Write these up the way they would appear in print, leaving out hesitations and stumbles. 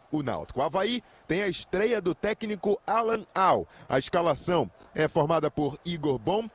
o Náutico. O Avaí tem a estreia do técnico Alan Al. A escalação é formada por Igor Bom,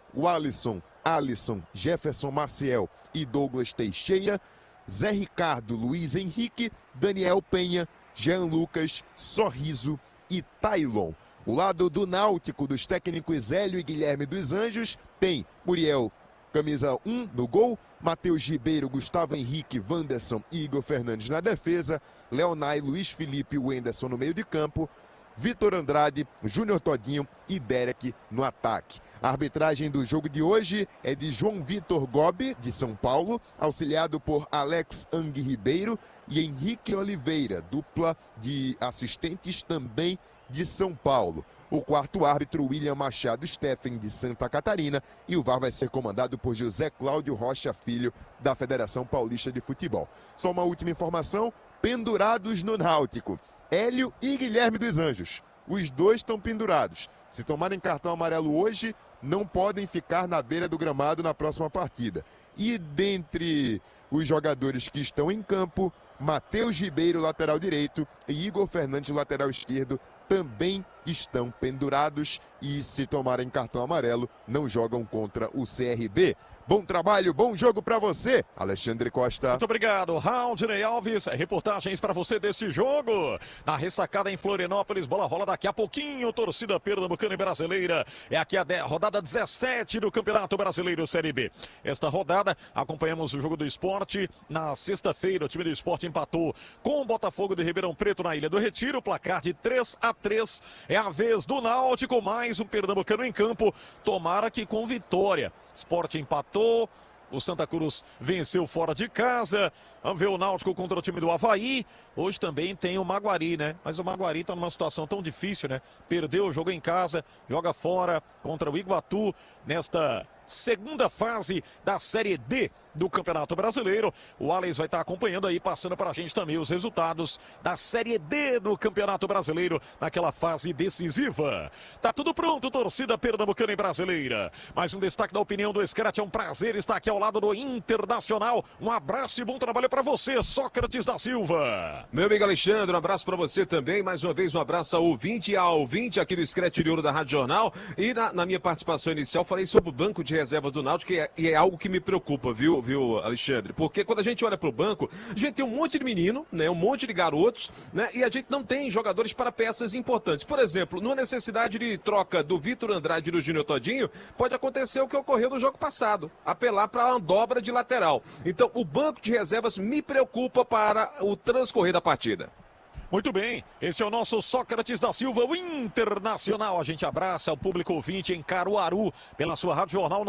Alisson, Jefferson Maciel e Douglas Teixeira, Zé Ricardo, Luiz Henrique, Daniel Penha, Jean Lucas, Sorriso e Tailon. O lado do Náutico, dos técnicos Hélio e Guilherme dos Anjos, tem Muriel, camisa 1 no gol, Matheus Ribeiro, Gustavo Henrique, Wanderson e Igor Fernandes na defesa, Leonai, Luiz Felipe e Wenderson no meio de campo, Vitor Andrade, Júnior Todinho e Derek no ataque. A arbitragem do jogo de hoje é de João Vitor Gobi, de São Paulo, auxiliado por Alex Ang Ribeiro e Henrique Oliveira, dupla de assistentes também de São Paulo. O quarto árbitro, William Machado Steffen, de Santa Catarina, e o VAR vai ser comandado por José Cláudio Rocha Filho, da Federação Paulista de Futebol. Só uma última informação, pendurados no Náutico, Hélio e Guilherme dos Anjos. Os dois estão pendurados. Se tomarem cartão amarelo hoje, não podem ficar na beira do gramado na próxima partida. E dentre os jogadores que estão em campo, Matheus Ribeiro, lateral direito, e Igor Fernandes, lateral esquerdo, também estão pendurados e, se tomarem cartão amarelo, não jogam contra o CRB. Bom trabalho, bom jogo para você, Alexandre Costa. Muito obrigado, Raudinei Alves. Reportagens para você desse jogo. Na ressacada em Florianópolis, bola rola daqui a pouquinho. Torcida pernambucana e brasileira. É aqui a rodada 17 do Campeonato Brasileiro Série B. Esta rodada, acompanhamos o jogo do Sport. Na sexta-feira, o time do Sport empatou com o Botafogo de Ribeirão Preto na Ilha do Retiro. Placar de 3-3. É a vez do Náutico, mais um pernambucano em campo. Tomara que com vitória. Sport empatou, o Santa Cruz venceu fora de casa. Vamos ver o Náutico contra o time do Avaí. Hoje também tem o Maguari, né? Mas o Maguari está numa situação tão difícil, né? Perdeu o jogo em casa, joga fora contra o Iguatu nesta segunda fase da Série D do Campeonato Brasileiro. O Alex vai estar acompanhando aí, passando para a gente também os resultados da Série D do Campeonato Brasileiro naquela fase decisiva. Tá tudo pronto, torcida pernambucana e brasileira. Mais um destaque da opinião do Scratch. É um prazer estar aqui ao lado do Internacional. Um abraço e bom trabalho para você, Sócrates da Silva. Meu amigo Alexandre, um abraço para você também. Mais uma vez, um abraço ao ouvinte e ao ouvinte aqui do Scratch de Ouro da Rádio Jornal. E na minha participação inicial, falei sobre o banco de reservas do Náutico, e é algo que me preocupa, viu, Alexandre? Porque quando a gente olha para o banco, a gente tem um monte de menino, né, um monte de garotos, né, e a gente não tem jogadores para peças importantes. Por exemplo, numa necessidade de troca do Vitor Andrade e do Júnior Todinho, pode acontecer o que ocorreu no jogo passado, apelar para a dobra de lateral. Então, o banco de reservas me preocupa para o transcorrer da partida. Muito bem, esse é o nosso Sócrates da Silva, o Internacional. A gente abraça o público ouvinte em Caruaru, pela sua Rádio Jornal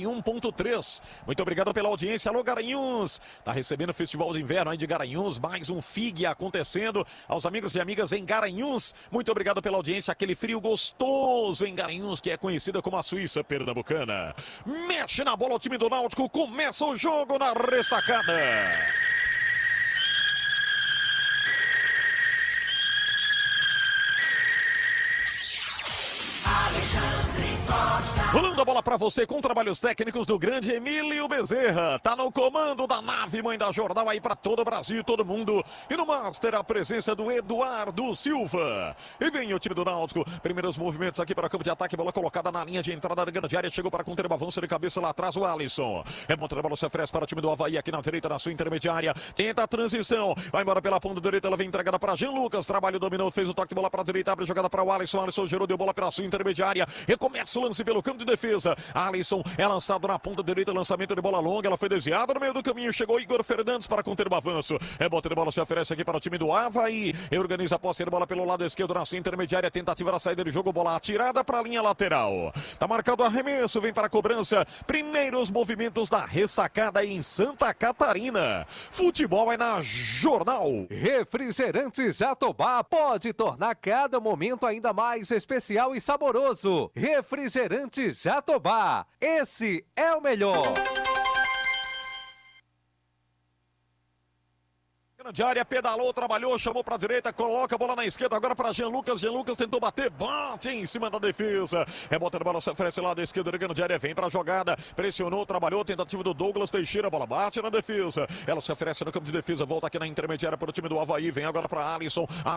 91.3. Muito obrigado pela audiência. Alô, Garanhuns. Tá recebendo o Festival de Inverno aí de Garanhuns, mais um FIG acontecendo. Aos amigos e amigas em Garanhuns, muito obrigado pela audiência. Aquele frio gostoso em Garanhuns, que é conhecida como a Suíça pernambucana. Mexe na bola o time do Náutico, começa o jogo na ressacada. Rolando a bola pra você com trabalhos técnicos do grande Emílio Bezerra. Tá no comando da nave mãe da Jornal aí pra todo o Brasil, todo mundo. E no Master a presença do Eduardo Silva. E vem o time do Náutico. Primeiros movimentos aqui para o campo de ataque. Bola colocada na linha de entrada da grande área. Chegou para conter o avanço de cabeça lá atrás o Alisson. É bom a bola se oferece para o time do Avaí aqui na direita, na sua intermediária. Tenta a transição. Vai embora pela ponta direita. Ela vem entregada para Jean Lucas. Trabalho dominou, fez o toque de bola para a direita. Abre jogada para o Alisson. Alisson gerou, deu bola pela sua intermediária. Recomeça o lance pelo campo de defesa. Alisson é lançado na ponta direita, lançamento de bola longa, ela foi desviada no meio do caminho, chegou Igor Fernandes para conter o avanço. Rebote de bola se oferece aqui para o time do Avaí. Organiza a posse de bola pelo lado esquerdo na sua intermediária, tentativa da saída de jogo, bola atirada para a linha lateral. Tá marcado o arremesso, vem para a cobrança. Primeiros movimentos da ressacada em Santa Catarina. Futebol é na Jornal. Refrigerantes Jatobá pode tornar cada momento ainda mais especial e saboroso. Refrigerantes Jatobá, esse é o melhor. Grande área, pedalou, trabalhou, chamou para a direita, coloca a bola na esquerda, agora para Jean Lucas. Jean Lucas tentou bater, bate em cima da defesa. Rebota a bola, se oferece lá da esquerda, grande área, vem para a jogada, pressionou, trabalhou, tentativa do Douglas Teixeira, a bola bate na defesa. Ela se oferece no campo de defesa, volta aqui na intermediária para o time do Avaí, vem agora para Alisson.